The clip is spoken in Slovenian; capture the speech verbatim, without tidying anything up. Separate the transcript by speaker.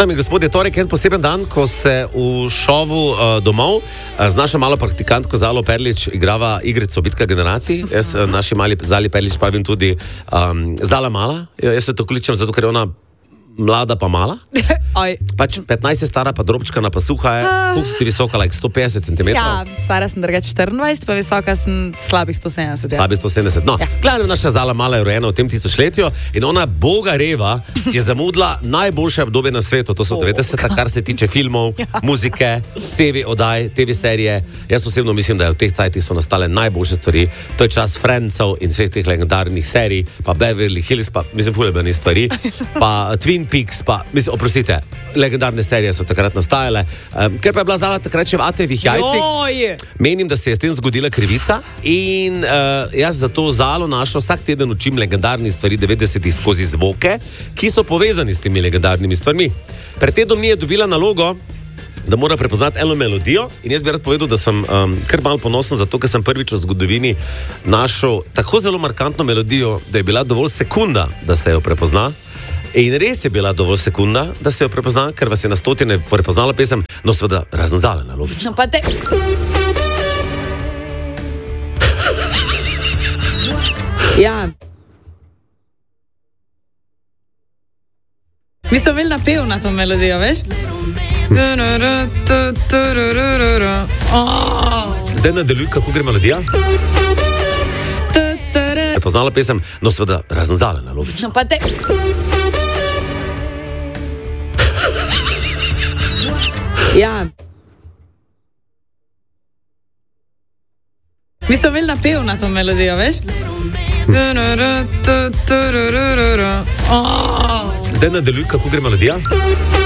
Speaker 1: Dame in gospodje, torek je en poseben dan, ko se v šovu uh, domov uh, z našo malo praktikantko Zalo Perlič igrava igrico Bitka generacij. Jaz uh, naši mali Zali Perlič pravim tudi um, Zala mala. Jaz se to kličem zato, ker je ona mlada pa mala. Pač petnajst je stara, pa drobčka na pasuha je. Koliko si ti visoka, like sto petdeset centimetrov?
Speaker 2: Ja, stara sem drugače štiriindvajset, pa visoka sem slabih sto sedemdeset. Ja.
Speaker 1: Slabih sto sedemdeset. No, ja. Glavno, naša Zala mala je rojena v tem tisočletju in ona, boga reva, je zamudila najboljše obdobje na svetu. To so devetdeseta, kar se tiče filmov, ja. Muzike, te ve odaj, te ve serije. Jaz osebno mislim, da je v teh cajtih so nastale najboljše stvari. To je čas Friendsov in vseh teh legendarnih serij, pa Beverly Hills, pa mislim, fulebeni stvari, pa Twin Peaks, pa mislim, oprostite, legendarne serije so takrat nastajale. Um, ker pa je bila Zala takrat še v Atevih jajcih, menim, da se je s tem zgodila krivica in uh, jaz zato Zalo našo vsak teden učim legendarnih stvari devetdesetih skozi zvoke, ki so povezani s temi legendarnimi stvarmi. Pred tednom mi je dobila nalogo, da mora prepoznati eno melodijo in jaz bi rad povedal, da sem um, kar malo ponosen zato, ker sem prvič v zgodovini našel tako zelo markantno melodijo, da je bila dovolj sekunda, da se jo prepozna. In res je bila dovolj sekunda, da se jo prepozna, ker vas je na stotine prepoznala pesem, no seveda razen Zale, logično.
Speaker 2: No pa te... Ja. Mi smo imeli napev na to melodijo, veš?
Speaker 1: Zdaj nadaljuj, kako gre melodija? Prepoznala pesem, no seveda razen Zale, logično.
Speaker 2: No pa te... Ja. Mi smo imeli napev na to melodijo, veš?
Speaker 1: Zdaj nadaljuj, kako gre melodija?